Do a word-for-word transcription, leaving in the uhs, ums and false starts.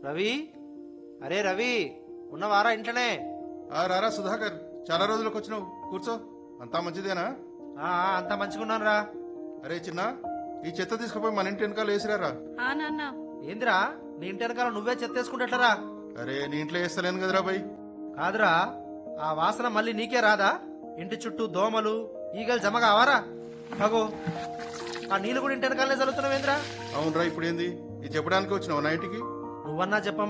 రవి, అరే రవి, ఉన్నవారా ఇంట్లోనే? ఆ రారా సుధాకర్, చాలా రోజులకు వచ్చినావు, కూర్చో. అంతా మంచిదేనా? ఆ, ఆ, అంతా మంచిగున్నాను రా. అరే చిన్న, ఈ చెత్త తీసుకుపోయి మన ఇంటి వెనకాల వేసిరారా. ఆ నాన్న. ఏందిరా నీ ఇంటి వెనకాల నువ్వే చెత్తేసుకుంటట్లరా? అరే నీ ఇంట్లో వేస్తలేను కదరా బై. కాదురా, ఆ వాసన మళ్ళీ నీకే రాదా? ఇంటి చుట్టూ దోమలు ఈగలు జమ కావారా? అగో ఆ నీళ్ళు కూడా ఇంటి వెనకాలనే చల్లుతున్నావేంద్రా? అవునరా, ఇప్పుడు ఏంది ఇది చెప్పడానికి వచ్చినావు నా ఇంటికి? నువ్వన్నా చెప్పమ్మా.